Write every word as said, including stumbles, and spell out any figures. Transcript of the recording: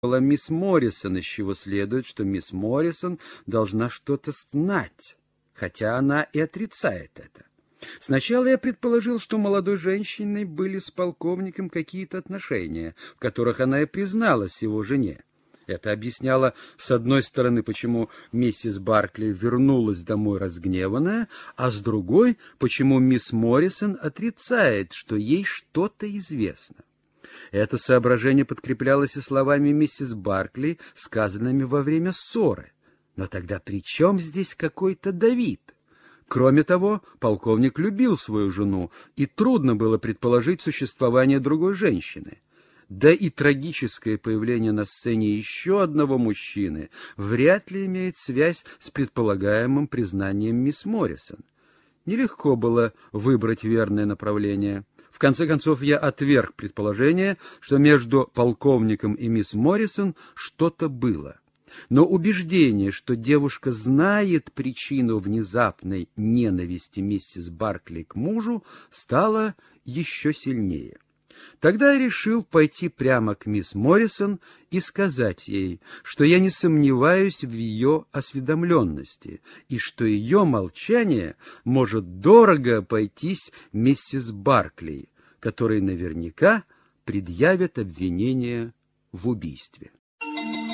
была мисс Моррисон, из чего следует, что мисс Моррисон должна что-то знать, хотя она и отрицает это. Сначала я предположил, что у молодой женщины были с полковником какие-то отношения, в которых она и призналась его жене. Это объясняло, с одной стороны, почему миссис Баркли вернулась домой разгневанная, а с другой, почему мисс Моррисон отрицает, что ей что-то известно. Это соображение подкреплялось и словами миссис Баркли, сказанными во время ссоры. Но тогда при чем здесь какой-то Давид? Кроме того, полковник любил свою жену, и трудно было предположить существование другой женщины. Да и трагическое появление на сцене еще одного мужчины вряд ли имеет связь с предполагаемым признанием мисс Моррисон. Нелегко было выбрать верное направление. В конце концов, я отверг предположение, что между полковником и мисс Моррисон что-то было. Но убеждение, что девушка знает причину внезапной ненависти миссис Баркли к мужу, стало еще сильнее. Тогда я решил пойти прямо к мисс Моррисон и сказать ей, что я не сомневаюсь в ее осведомленности и что ее молчание может дорого обойтись миссис Баркли, которой наверняка предъявят обвинение в убийстве.